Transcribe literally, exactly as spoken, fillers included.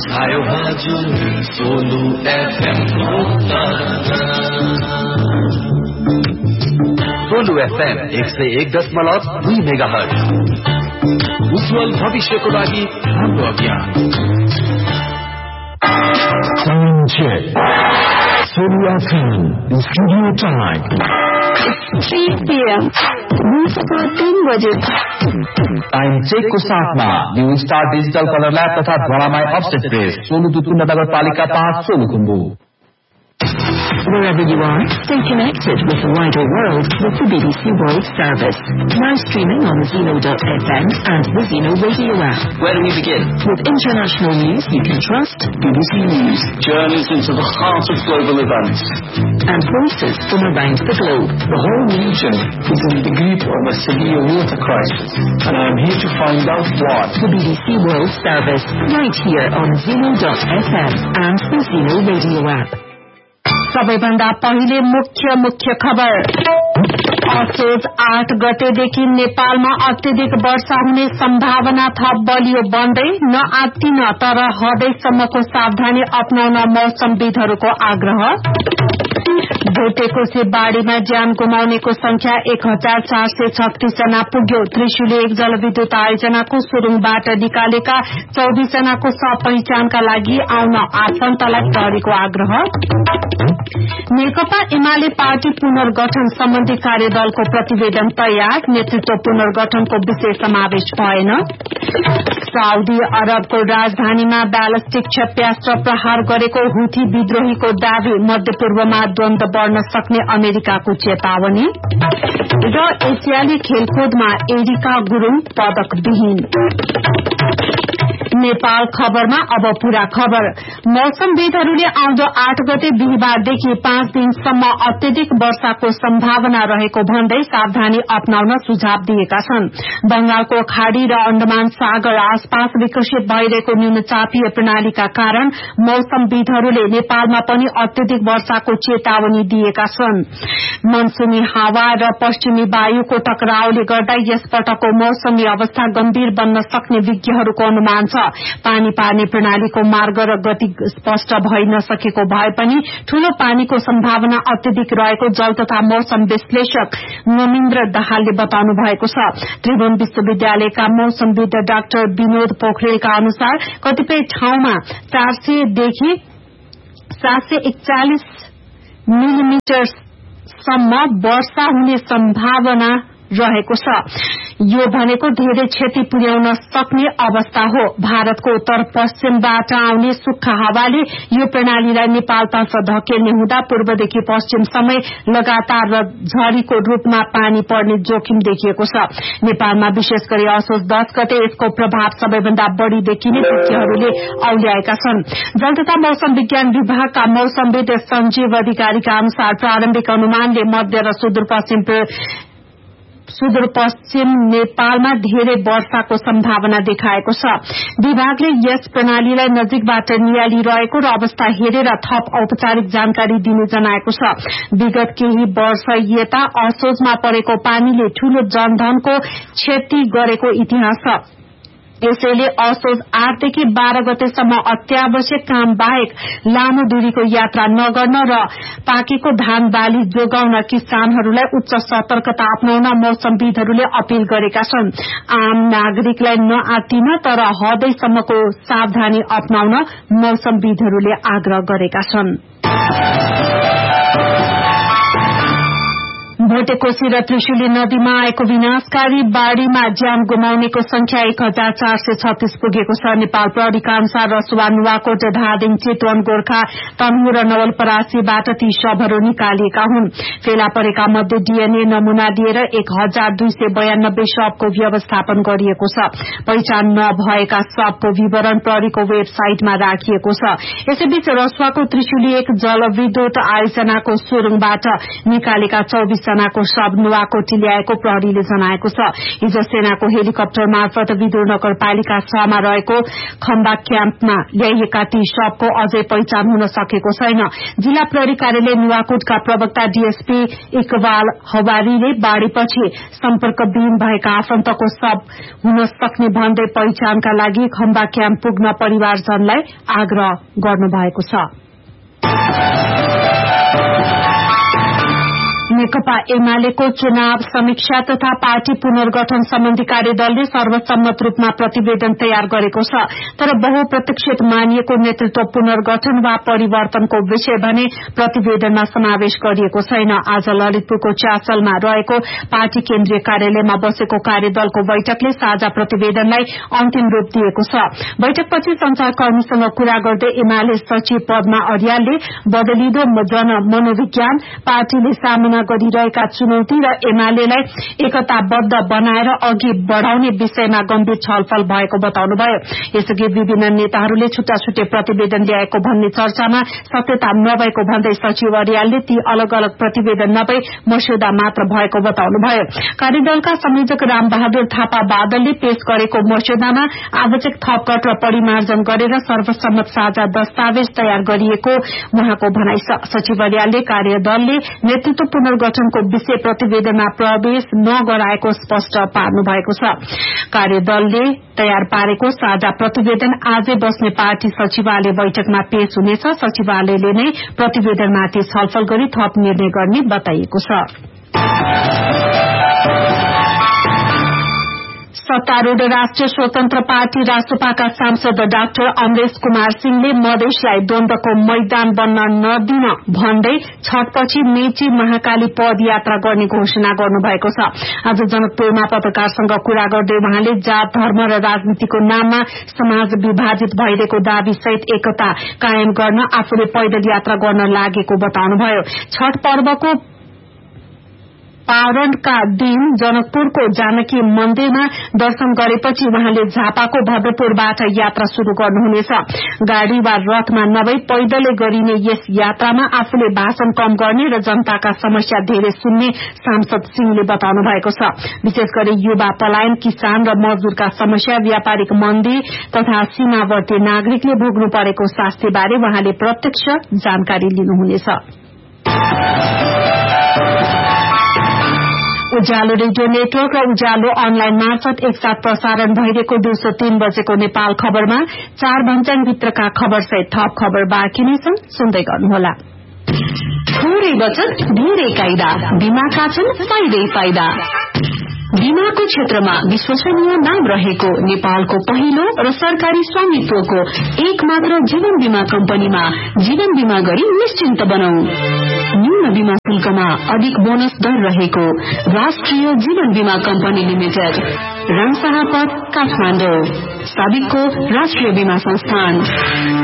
छायो हजुर Solu FM Solu FM एक सय एक दशमलव दुई मेगा हर्ज। उज्जवल भविष्यको लागि हाम्रो अभियान। Solu FM studio time three p m दिउँसोको तीन बजे। टाइम चेकको साथमा new star digital colour lab तथा धरामाई अफसेट प्रेस, सोलु दुतुण्ड नगरपालिका पाँच Solukhumbu. Wherever you are, stay connected with the wider world with the B B C World Service. Now streaming on Zeno dot f m and the Zeno radio app. Where do we begin? With international news you can trust, B B C News. Journeys into the heart of global events. And voices from around the globe. The whole region is in the grip of a severe water crisis, and I am here to find out why. The B B C World Service, right here on Zeno dot f m and the Zeno radio app. सबैभन्दा पहिले मुख्य मुख्य खबर। असोज आठ गतेदेखि नेपालमा अत्यधिक वर्षा हुने सम्भावना थप बलियो बन्दै नआत्तिन तर हदैसम्मको सावधानी अपनाउन मौसमविदहरूको आग्रह। भोटेकोशी बाढ़ीमा ज्यान गुमाउनेको संख्या एक हजार चार सय छत्तीस जना पुग्यो। त्रिशुली एक जलविद्युत आयोजनाको सुरुङबाट निकालेका चौबिस जनाको शव पहिचानका लागि आउन आफन्तलाई प्रहरीको आग्रह। नेकपा एमाले पार्टी पुनर्गठन सम्बन्धी कार्यदलको प्रतिवेदन तयार, नेतृत्व पुनर्गठनको विशेष समावेश भएन। साउदी अरबको राजधानीमा ब्यालिस्टिक क्षेप्यास्त्र प्रहार गरेको हुथी विद्रोहीको दावी, मध्यपूर्वमा द्वन्द्व बढ़न सक्ने अमेरिकाको चेतावनी। र एसियाली खेलकुदमा एरिका गुरुङ पदक विहीन। नेपाल खबरमा अब पूरा खबर। मौसमविदहरूले आउँदो आठ गते बिहिबारदेखि पाँच दिनसम्म अत्यधिक वर्षाको सम्भावना रहेको भन्दै सावधानी अपनाउन सुझाव दिएका छन्। बंगालको खाड़ी र अण्डमान सागर आसपास विकसित भइरहेको न्यूनचापीय प्रणालीका कारण मौसमविदहरूले नेपालमा पनि अत्यधिक वर्षाको चेतावनी दिएका छन्। मनसुनी हावा र पश्चिमी वायुको टकरावले गर्दा यस पटकको मौसमी अवस्था गम्भीर बन्न सक्ने विज्ञहरूको अनुमान छ। पानी पार्ने प्रणालीको मार्ग र गति स्पष्ट भइ नसकेको भए पनि ठूलो पानीको सम्भावना अत्यधिक रहेको जल तथा मौसम विश्लेषक नमिन्द्र दाहालले बताउनु भएको छ। त्रिभुवन विश्वविद्यालयका मौसमविद डाक्टर विनोद पोखरेलका अनुसार कतिपय ठाउँमा चार सय देखि सात सय एकचालिस मिलिमिटर सम्म वर्षा हुने सम्भावना रहेको छ। यो भनेको धेरै क्षति पुर्याउन सक्ने अवस्था हो। भारतको उत्तर पश्चिमबाट आउने सुक्खा हावाले यो प्रणालीलाई नेपालतर्फ धकेल्ने हुँदा पूर्वदेखि पश्चिमसम्मै लगातार र झरीको रूपमा पानी पर्ने जोखिम देखिएको छ। नेपालमा विशेष गरी असोज दस गते यसको प्रभाव सबैभन्दा बढ़ी देखिने विज्ञहरूले औल्याएका छन्। जल तथा मौसम विज्ञान विभागका मौसमविद संजीव अधिकारीका अनुसार प्रारम्भिक अनुमानले मध्य र सुदूरपश्चिम सुदूरपश्चिम नेपालमा धेरै वर्षाको सम्भावना देखाएको छ। विभागले यस प्रणालीलाई नजिकबाट नियालिरहेको र अवस्था हेरेर थप औपचारिक जानकारी दिने जनाएको छ। विगत केही वर्ष यता असोजमा परेको पानीले ठूलो जनधनको क्षति गरेको इतिहास छ। यसैले असोज आठदेखि बाह्र गतेसम्म अत्यावश्यक काम बाहेक लामो दूरीको यात्रा नगर्न र पाकेको धान बाली जोगाउन किसानहरूलाई उच्च सतर्कता अपनाउन मौसमविदहरूले अपील गरेका छन्। आम नागरिकलाई नआत्तिन तर हदैसम्मको सावधानी अपनाउन मौसमविदहरूले आग्रह गरेका छन्। भोटेकोशी र त्रिशुली नदीमा आएको विनाशकारी बाढ़ीमा ज्यान गुमाउनेको संख्या एक हजार चार सय छत्तीस पुगेको छ। नेपाल प्रहरीका अनुसार रसुवा नुवाकोट धादिङ चितवन गोर्खा तनहु र नवलपरासीबाट ती शवहरू निकालिएका हुन्। फेला परेका मध्ये डीएनए नमूना दिएर एक हजार दुई सय बयानब्बे शवको व्यवस्थापन गरिएको छ। पहिचान नभएका शवको विवरण प्रहरीको वेबसाइटमा राखिएको छ। यसैबीच रसुवाको त्रिशुली एक जलविद्युत आयोजनाको सुरुङबाट निकालेका चौबिस जना जनाको शव नुवाकोटी ल्याएको प्रहरीले जनाएको छ। हिजो सेनाको हेलिकप्टर मार्फत विदुर नगरपालिका छमा रहेको खम्बा क्याम्पमा ल्याइएका ती शवको अझै पहिचान हुन सकेको छैन। जिल्ला प्रहरी कार्यालय नुवाकोटका प्रवक्ता डीएसपी इकबाल हवारीले बाढ़ीपछि सम्पर्कविहीन भएका आफन्तको शव हुन सक्ने भन्दै पहिचानका लागि खम्बा क्याम्प पुग्न परिवारजनलाई आग्रह गर्नुभएको छ। नेकपा एमालेको चुनाव समीक्षा तथा पार्टी पुनर्गठन सम्बन्धी कार्यदलले सर्वसम्मत रूपमा प्रतिवेदन तयार गरेको छ। तर बहुप्रतीक्षित मानिएको नेतृत्व पुनर्गठन वा परिवर्तनको विषय भने प्रतिवेदनमा समावेश गरिएको छैन। आज ललितपुरको च्यासलमा रहेको पार्टी केन्द्रीय कार्यालयमा बसेको कार्यदलको बैठकले साझा प्रतिवेदनलाई अन्तिम रूप दिएको छ। बैठकपछि संचारकर्मीसँग कुरा गर्दै एमाले सचिव पद्मा अर्यालले बदलिदो जन मनोविज्ञान, पार्टीले सामना गरिरहेका चुनौती र एमालेलाई एकताबद्ध बनाएर अघि बढ़ाउने विषयमा गम्भीर छलफल भएको बताउनुभयो। यसअघि विभिन्न नेताहरूले छुट्टा छुट्टै प्रतिवेदन ल्याएको भन्ने चर्चामा सत्यता नभएको भन्दै सचिव अर्यालले ती अलग अलग प्रतिवेदन नभई मस्यौदा मात्र भएको बताउनुभयो। कार्यदलका संयोजक रामबहादुर थापा बादलले पेश गरेको मस्यौदामा आवश्यक थपकट र परिमार्जन गरेर सर्वसम्मत साझा दस्तावेज तयार गरिएको उहाँको भनाइ छ। सचिव अर्यालले कार्यदलले नेतृत्व गठनको विषय प्रतिवेदनमा प्रवेश नगराएको स्पष्ट पार्नु भएको छ। कार्यदलले तयार पारेको साझा प्रतिवेदन आजै बस्ने पार्टी सचिवालय बैठकमा पेश हुनेछ। सचिवालयले नै प्रतिवेदनमाथि छलफल गरी थप निर्णय गर्ने बताइएको छ। सत्तारूढ़ राष्ट्रिय स्वतन्त्र पार्टी रासपाका सांसद डाक्टर अमरेश कुमार सिंहले मधेसलाई द्वन्द्वको मैदान बन्न नदिन भन्दै छठपछि मेची महाकाली पदयात्रा गर्ने घोषणा गर्नुभएको छ। आज जनकपुरमा पत्रकारसँग कुरा गर्दै उहाँले जात, धर्म र राजनीतिको नाममा समाज विभाजित भइरहेको दावी सहित एकता कायम गर्न आफूले पैदल यात्रा गर्न लागेको बताउनुभयो। छठ पर्वको पारणका दिन जनकपुरको जानकी मन्दिरमा दर्शन गरेपछि उहाँले झापाको भद्रपुरबाट यात्रा शुरू गर्नुहुनेछ। गाड़ी वा रथमा नभई पैदलै गरिने यस यात्रामा आफूले भाषण कम गर्ने र जनताका समस्या धेरै सुन्ने सांसद सिंहले बताउनु भएको छ। विशेष गरी युवा पलायन, किसान र मजदूरका समस्या, व्यापारिक मन्दी तथा सीमावर्ती नागरिकले भोग्नु परेको शास्तिबारे उहाँले प्रत्यक्ष जानकारी लिनुहुनेछ। उज्यालो रेडियो नेटवर्क र उज्यालो अनलाइन मार्फत एकसाथ प्रसारण भइरहेको दिउँसो तीन बजेको नेपाल खबरमा चार भन्छन् भित्रका खबर सहित थप खबर बाँकी नै छन्, सुन्दै गर्नुहोला। थोरै बचत धेरै कायदा, बीमाका छन् फाइदै फाइदा। बीमाको क्षेत्रमा विश्वसनीय नाम रहेको नेपालको पहिलो र सरकारी स्वामित्वको एक मात्र जीवन बीमा कम्पनीमा जीवन बीमा गरी निश्चिन्त बनाऊ। न्यून बीमा शुल्कमा अधिक बोनस दर रहेको राष्ट्रिय जीवन बीमा कम्पनी लिमिटेड, रङशाह पथ, काठमाडौँ, साबिकको राष्ट्रिय बीमा संस्थान।